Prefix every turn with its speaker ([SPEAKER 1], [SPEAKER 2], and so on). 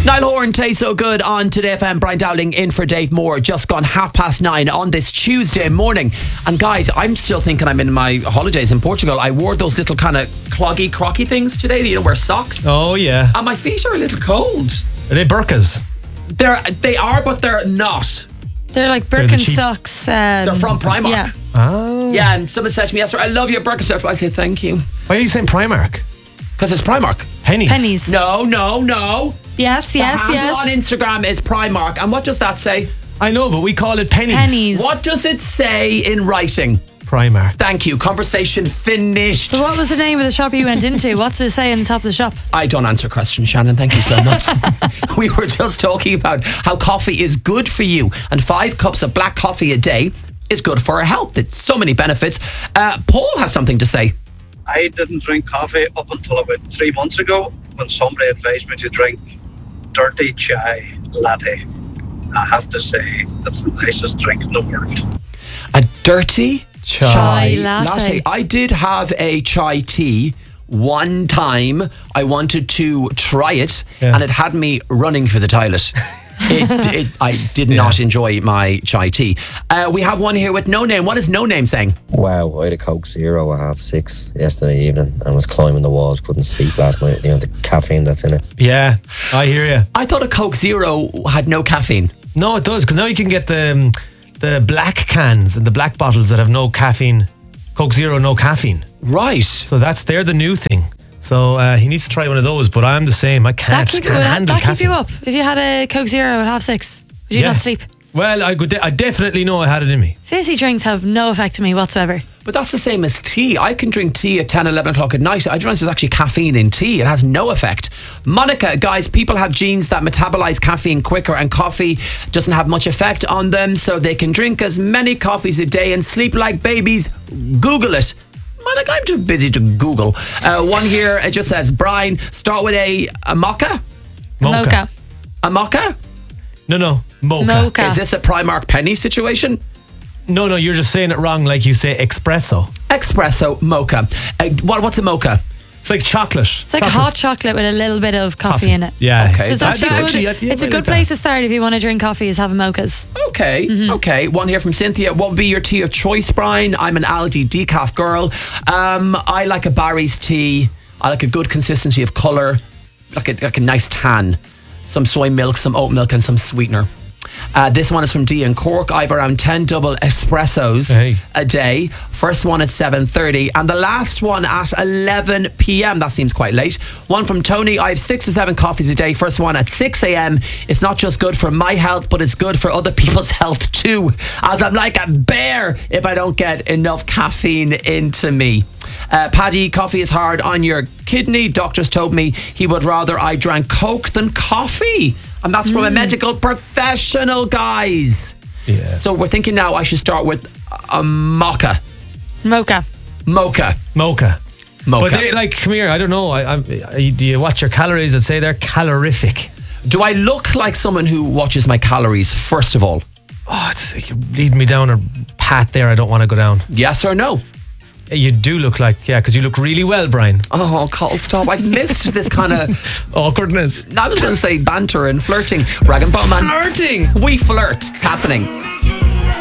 [SPEAKER 1] Niall Horan, Tastes So Good on Today FM. Brian Dowling in for Dave Moore. Just gone 9:30 on this Tuesday morning. And guys, I'm still thinking I'm in my holidays in Portugal. I wore those little kind of cloggy, crocky things today. You don't wear socks.
[SPEAKER 2] Oh, yeah.
[SPEAKER 1] And my feet are a little cold.
[SPEAKER 2] Are they burkas?
[SPEAKER 1] They are, but they're not.
[SPEAKER 3] They're like Birkenstocks.
[SPEAKER 1] They're from Primark.
[SPEAKER 3] Yeah.
[SPEAKER 2] Oh.
[SPEAKER 1] Yeah, and someone said to me yesterday, I love your Birkenstocks. I say thank you.
[SPEAKER 2] Why are you saying Primark?
[SPEAKER 1] Because it's Primark.
[SPEAKER 2] Pennies.
[SPEAKER 1] No.
[SPEAKER 3] Yes.
[SPEAKER 1] The handle on Instagram is Primark. And what does that say?
[SPEAKER 2] I know, but we call it pennies.
[SPEAKER 1] What does it say in writing?
[SPEAKER 2] Primark.
[SPEAKER 1] Thank you. Conversation finished.
[SPEAKER 3] But what was the name of the shop you went into? What's it say on the top of the shop?
[SPEAKER 1] I don't answer questions, Shannon. Thank you so much. We were just talking about how coffee is good for you. And 5 cups of black coffee a day is good for our health. It's so many benefits. Paul has something to say.
[SPEAKER 4] I didn't drink coffee up until about 3 months ago when somebody advised me to drink dirty chai latte. I have to say, that's the nicest drink in the world.
[SPEAKER 1] A dirty
[SPEAKER 3] Chai latte.
[SPEAKER 1] I did have a chai tea one time. I wanted to try it, and it had me running for the toilet. I did not enjoy my chai tea. We have one here with No Name. What is No Name saying?
[SPEAKER 5] Wow, I had a Coke Zero at 6:30 yesterday evening and was climbing the walls, couldn't sleep last night. You know, the caffeine that's in it.
[SPEAKER 2] Yeah, I hear you.
[SPEAKER 1] I thought a Coke Zero had no caffeine.
[SPEAKER 2] No, it does, because now you can get the black cans and the black bottles that have no caffeine. Coke Zero, no caffeine.
[SPEAKER 1] Right.
[SPEAKER 2] So they're the new thing. So he needs to try one of those, but I'm the same. I can't handle caffeine.
[SPEAKER 3] That keep you up. If you had a Coke Zero at 6:30, would you not sleep?
[SPEAKER 2] Well, I definitely know I had it in me.
[SPEAKER 3] Fizzy drinks have no effect on me whatsoever.
[SPEAKER 1] But that's the same as tea. I can drink tea at 10, 11 o'clock at night. I didn't realize there's actually caffeine in tea. It has no effect. Monica, guys, people have genes that metabolize caffeine quicker, and coffee doesn't have much effect on them, so they can drink as many coffees a day and sleep like babies. Google it. Monica, I'm too busy to Google. One here, it just says, Brian, start with a mocha?
[SPEAKER 3] Mocha.
[SPEAKER 1] A mocha?
[SPEAKER 2] No, mocha.
[SPEAKER 1] Is this a Primark penny situation?
[SPEAKER 2] No, you're just saying it wrong, like you say espresso.
[SPEAKER 1] Espresso, mocha. What's a mocha?
[SPEAKER 2] It's like chocolate.
[SPEAKER 3] It's like a hot chocolate with a little bit of coffee in it.
[SPEAKER 2] Yeah.
[SPEAKER 1] Okay.
[SPEAKER 3] So it's actually good. It's a good place to start if you want to drink coffee, is having mochas.
[SPEAKER 1] Okay. One here from Cynthia. What would be your tea of choice, Brian? I'm an Aldi decaf girl. I like a Barry's tea. I like a good consistency of colour, like a nice tan. Some soy milk, some oat milk, and some sweetener. This one is from D in Cork. I have around 10 double espressos a day. First one at 7:30 and the last one at 11 p.m. That seems quite late. One from Tony. I have 6 to 7 coffees a day. First one at 6 a.m. It's not just good for my health, but it's good for other people's health too, as I'm like a bear if I don't get enough caffeine into me. Paddy, coffee is hard on your kidney. Doctors told me he would rather I drank Coke than coffee. And that's from a medical professional, guys. Yeah. So we're thinking now I should start with a mocha.
[SPEAKER 3] Mocha.
[SPEAKER 2] But they, come here, I don't know. Do you watch your calories and say they're calorific?
[SPEAKER 1] Do I look like someone who watches my calories, first of all?
[SPEAKER 2] Oh, you're leading me down a path there I don't want to go down.
[SPEAKER 1] Yes or no?
[SPEAKER 2] You do look like, because you look really well, Brian.
[SPEAKER 1] Oh, Carl, stop. I've missed this kind of
[SPEAKER 2] awkwardness.
[SPEAKER 1] I was going to say banter and flirting. Rag and Bowman.
[SPEAKER 2] Flirting?
[SPEAKER 1] We flirt. It's happening.